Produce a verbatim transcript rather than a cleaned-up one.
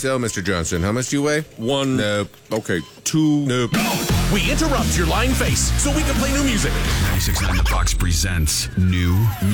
So, Mister Johnson, how much do you weigh? One. Nope. Okay, two. Nope. We interrupt your lying face so we can play new music. ninety-six point nine The Fox presents New